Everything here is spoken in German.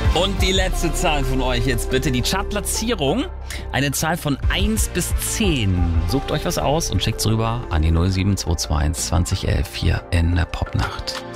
Und die letzte Zahl von euch jetzt bitte, die Chartplatzierung. Eine Zahl von 1 bis 10. Sucht euch was aus und schickt's rüber an die 07221 2011 hier in der Popnacht.